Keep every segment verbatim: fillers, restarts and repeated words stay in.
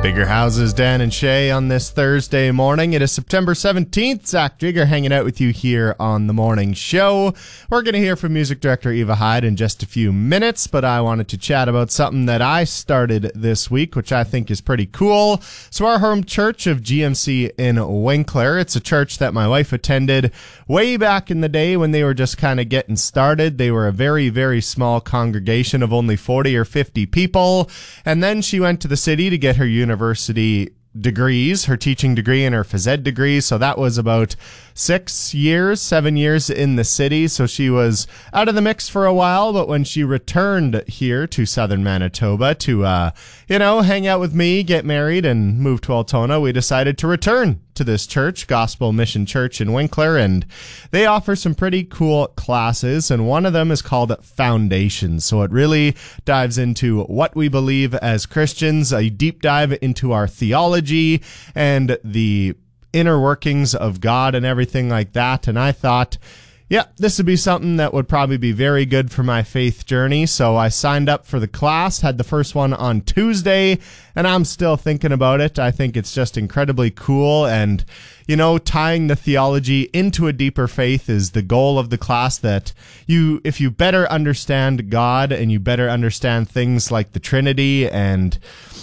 Bigger Houses, Dan and Shay on this Thursday morning. It is September seventeenth. Zach Jigger hanging out with you here on the morning show. We're going to hear from music director Eva Hyde in just a few minutes, but I wanted to chat about something that I started this week, which I think is pretty cool. So our home church of G M C in Winkler, it's a church that my wife attended way back in the day when they were just kind of getting started. They were a very, very small congregation of only forty or fifty people, and then she went to the city to get her university university degrees, her teaching degree and her phys ed degree. So that was about six years, seven years in the city. So she was out of the mix for a while. But when she returned here to southern Manitoba to, uh, you know, hang out with me, get married, and move to Altona, we decided to return to this church, Gospel Mission Church in Winkler, and they offer some pretty cool classes, and one of them is called Foundations. So it really dives into what we believe as Christians, a deep dive into our theology and the inner workings of God and everything like that. And I thought, yeah, this would be something that would probably be very good for my faith journey. So I signed up for the class, had the first one on Tuesday, and I'm still thinking about it. I think it's just incredibly cool. And, you know, tying the theology into a deeper faith is the goal of the class, that you, if you better understand God and you better understand things like the Trinity and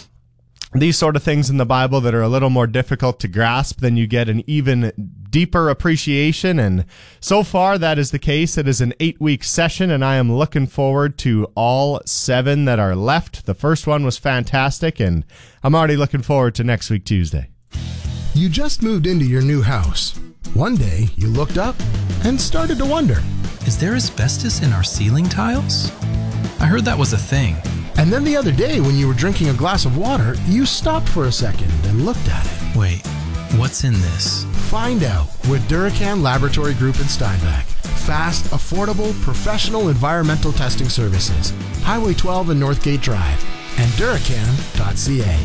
these sort of things in the Bible that are a little more difficult to grasp, then you get an even deeper appreciation. And so far, that is the case. It is an eight-week session, and I am looking forward to all seven that are left. The first one was fantastic, and I'm already looking forward to next week, Tuesday. You just moved into your new house. One day, you looked up and started to wonder, is there asbestos in our ceiling tiles? I heard that was a thing. And then the other day, when you were drinking a glass of water, you stopped for a second and looked at it. Wait, what's in this? Find out with Duracan Laboratory Group in Steinbach. Fast, affordable, professional environmental testing services. Highway twelve and Northgate Drive. And Duracan dot c a.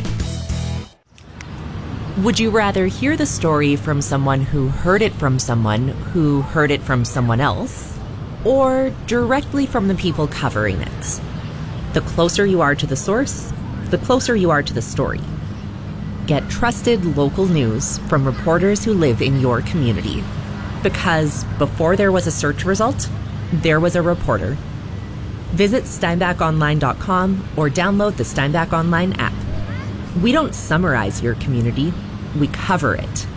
Would you rather hear the story from someone who heard it from someone who heard it from someone else, or directly from the people covering it? The closer you are to the source, the closer you are to the story. Get trusted local news from reporters who live in your community. Because before there was a search result, there was a reporter. Visit steinbach online dot com or download the Steinbach Online app. We don't summarize your community, we cover it.